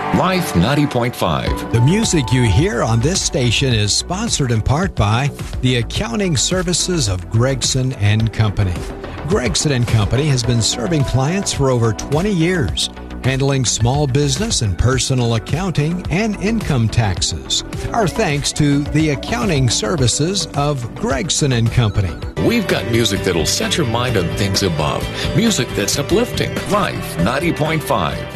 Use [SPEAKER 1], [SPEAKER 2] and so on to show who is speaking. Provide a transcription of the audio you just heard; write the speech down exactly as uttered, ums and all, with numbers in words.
[SPEAKER 1] Life ninety point five.
[SPEAKER 2] The music you hear on this station is sponsored in part by the accounting services of Gregson and Company. Gregson and Company has been serving clients for over twenty years, handling small business and personal accounting and income taxes. Our thanks to the accounting services of Gregson and Company.
[SPEAKER 1] We've got music that'll set your mind on things above. Music that's uplifting. Life ninety point five.